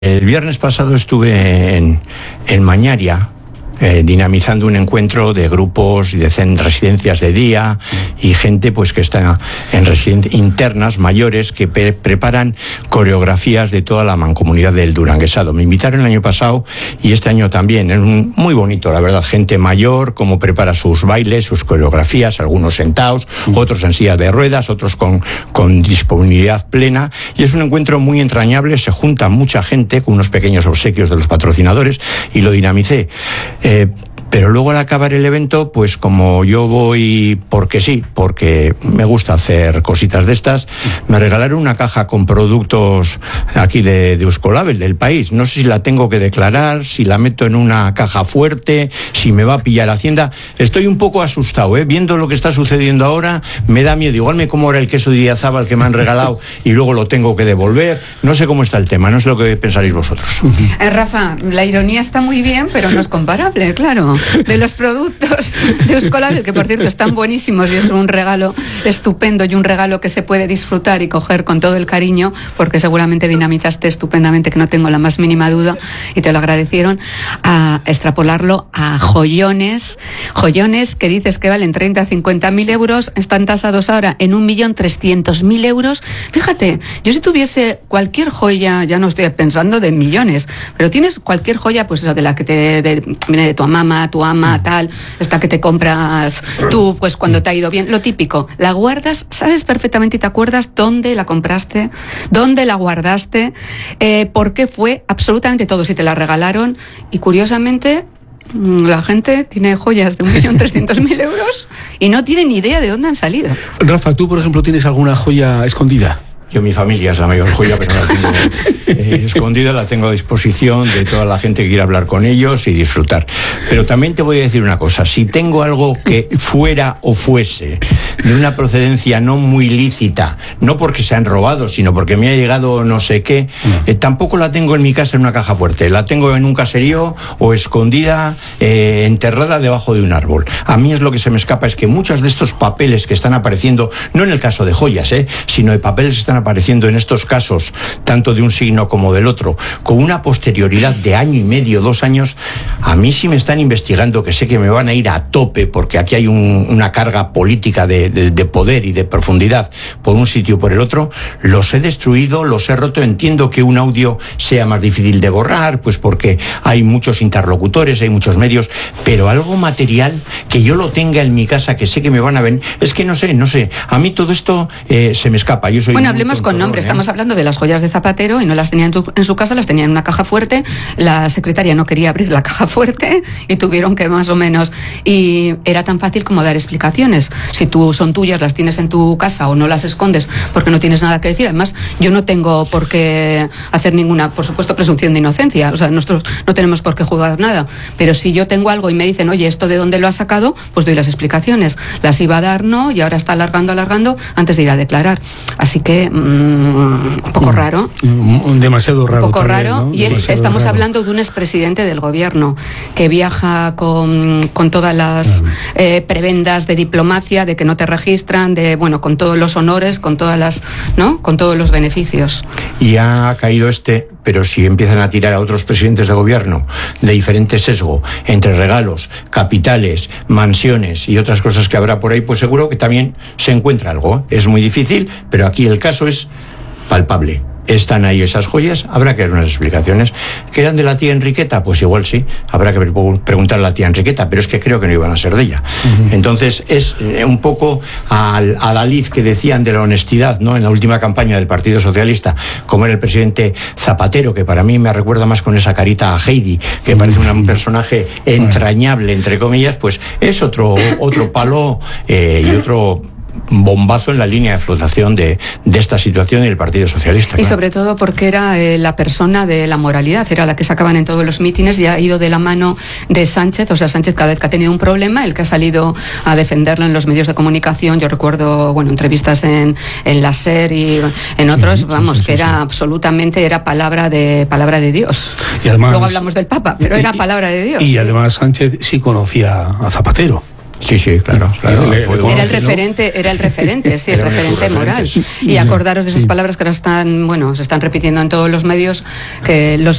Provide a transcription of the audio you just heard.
El viernes pasado estuve en Mañaria, dinamizando un encuentro de grupos y de residencias de día y gente pues que está en residencias internas mayores que preparan coreografías de toda la mancomunidad del Duranguesado. Me invitaron el año pasado y este año también. Es muy bonito, la verdad, gente mayor, cómo prepara sus bailes, sus coreografías, algunos sentados, otros en silla de ruedas, otros con disponibilidad plena, y es un encuentro muy entrañable. Se junta mucha gente con unos pequeños obsequios de los patrocinadores y lo dinamicé. Pero luego al acabar el evento, pues como yo voy porque me gusta hacer cositas de estas, me regalaron una caja con productos aquí de Euskolabel, del país. No sé si la tengo que declarar, si la meto en una caja fuerte, si me va a pillar Hacienda. Estoy un poco asustado, viendo lo que está sucediendo ahora, me da miedo. Igual me como ahora el queso de Idiazábal que me han regalado y luego lo tengo que devolver. No sé cómo está el tema, no sé lo que pensaréis vosotros. Rafa, la ironía está muy bien, pero no es comparable, claro. De los productos de Euskolabel, que por cierto están buenísimos y es un regalo estupendo y un regalo que se puede disfrutar y coger con todo el cariño, porque seguramente dinamizaste estupendamente, que no tengo la más mínima duda, y te lo agradecieron, a extrapolarlo a joyones que dices que valen 30 a 50.000 euros, están tasados ahora en 1.300.000 euros. Fíjate, yo si tuviese cualquier joya, ya no estoy pensando de millones, pero tienes cualquier joya, pues eso de la que viene de tu mamá, tu ama, tal, esta que te compras tú, pues cuando te ha ido bien, lo típico, la guardas, sabes perfectamente y te acuerdas dónde la compraste, dónde la guardaste, por qué fue, absolutamente todo, si te la regalaron, y curiosamente la gente tiene joyas de 1.300.000 euros y no tiene ni idea de dónde han salido. Rafa, ¿tú por ejemplo tienes alguna joya escondida? Yo, mi familia es la mayor joya, pero no la tengo escondida, la tengo a disposición de toda la gente que quiera hablar con ellos y disfrutar. Pero también te voy a decir una cosa, si tengo algo que fuera o fuese de una procedencia no muy lícita, no porque se han robado, sino porque me ha llegado no sé qué, tampoco la tengo en mi casa en una caja fuerte, la tengo en un caserío o escondida, enterrada debajo de un árbol. A mí es lo que se me escapa, es que muchos de estos papeles que están apareciendo, no en el caso de joyas, sino de papeles que están apareciendo en estos casos, tanto de un signo como del otro, con una posterioridad de año y medio, 2 años, a mí sí me están investigando, que sé que me van a ir a tope, porque aquí hay una carga política de poder y de profundidad por un sitio o por el otro. Los he destruido, los he roto. Entiendo que un audio sea más difícil de borrar, pues porque hay muchos interlocutores, hay muchos medios, pero algo material que yo lo tenga en mi casa, que sé que me van a venir, es que no sé, a mí todo esto se me escapa. Yo soy con nombre, estamos hablando de las joyas de Zapatero y no las tenía en su casa, las tenía en una caja fuerte. La secretaria no quería abrir la caja fuerte y tuvieron que más o menos, y era tan fácil como dar explicaciones. Si son tuyas, las tienes en tu casa o no las escondes porque no tienes nada que decir. Además, yo no tengo por qué hacer ninguna, por supuesto, presunción de inocencia, o sea, nosotros no tenemos por qué juzgar nada, pero si yo tengo algo y me dicen, oye, ¿esto de dónde lo has sacado? Pues doy las explicaciones. Las iba a dar, ¿no? Y ahora está alargando antes de ir a declarar. Así que un poco raro. Demasiado raro. Un poco también, raro, ¿no? y estamos hablando de un expresidente del gobierno que viaja con todas las prebendas de diplomacia, de que no te registran, con todos los honores, con todas con todos los beneficios. Y ha caído pero si empiezan a tirar a otros presidentes de gobierno de diferente sesgo, entre regalos, capitales, mansiones y otras cosas que habrá por ahí, pues seguro que también se encuentra algo. Es muy difícil, pero aquí el caso es palpable. Están ahí esas joyas, habrá que dar unas explicaciones. ¿Que eran de la tía Enriqueta? Pues igual sí, habrá que preguntarle a la tía Enriqueta, pero es que creo que no iban a ser de ella. Entonces es un poco a la lid que decían de la honestidad, ¿no? En la última campaña del Partido Socialista, como era el presidente Zapatero, que para mí me recuerda más con esa carita a Heidi, que parece un personaje entrañable, entre comillas, pues es otro palo y otro bombazo en la línea de flotación de esta situación y el Partido Socialista. Y sobre todo porque era la persona de la moralidad, era la que sacaban en todos los mítines y ha ido de la mano de Sánchez. O sea, Sánchez cada vez que ha tenido un problema, el que ha salido a defenderlo en los medios de comunicación, yo recuerdo, entrevistas en la SER y en otros, que era absolutamente, era palabra de Dios. Y además, luego hablamos del Papa, pero era palabra de Dios. Y además Sánchez sí conocía a Zapatero. Sí, claro. Era el referente, sí, el referente moral. Y acordaros de esas palabras que ahora se están repitiendo en todos los medios, que los